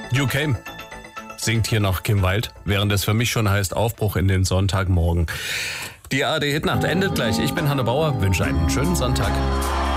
You Came singt hier noch Kim Wilde, während es für mich schon heißt Aufbruch in den Sonntagmorgen. Die ARD Hitnacht endet gleich. Ich bin Hanne Bauer, wünsche einen schönen Sonntag.